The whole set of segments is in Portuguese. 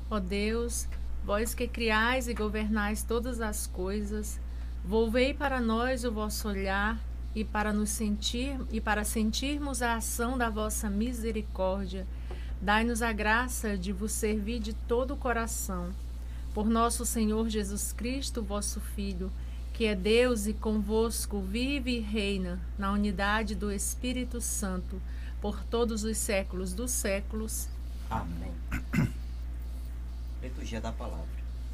Ó Deus, vós que criais e governais todas as coisas, volvei para nós o vosso olhar e para sentirmos a ação da vossa misericórdia, dai-nos a graça de vos servir de todo o coração. Por nosso Senhor Jesus Cristo, vosso Filho, que é Deus e convosco vive e reina na unidade do Espírito Santo, por todos os séculos dos séculos. Amém. Liturgia da Palavra.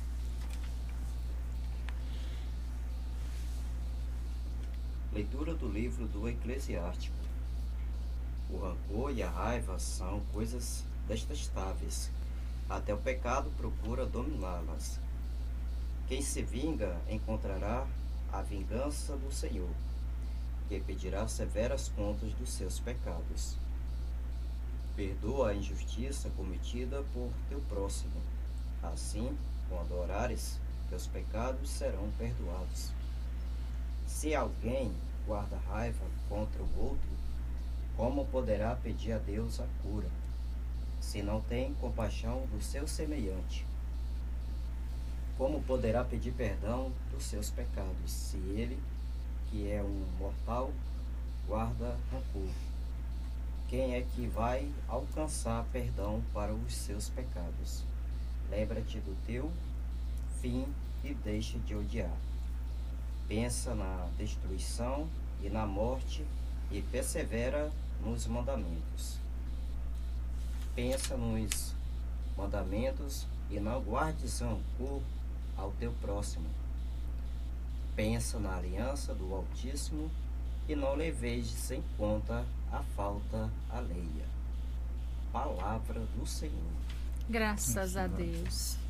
Leitura do livro do Eclesiástico. O rancor e a raiva são coisas detestáveis. Até o pecado procura dominá-las. Quem se vinga encontrará a vingança do Senhor, que pedirá severas contas dos seus pecados. Perdoa a injustiça cometida por teu próximo. Assim, quando orares, teus pecados serão perdoados. Se alguém guarda raiva contra o outro, como poderá pedir a Deus a cura, se não tem compaixão do seu semelhante? Como poderá pedir perdão dos seus pecados, se ele, que é um mortal, guarda rancor? Quem é que vai alcançar perdão para os seus pecados? Lembra-te do teu fim e deixa de odiar. Pensa na destruição e na morte e persevera nos mandamentos. Pensa nos mandamentos e não guardes rancor ao teu próximo. Pensa na aliança do Altíssimo e não leveis em conta a falta alheia. Palavra do Senhor. Graças a Deus.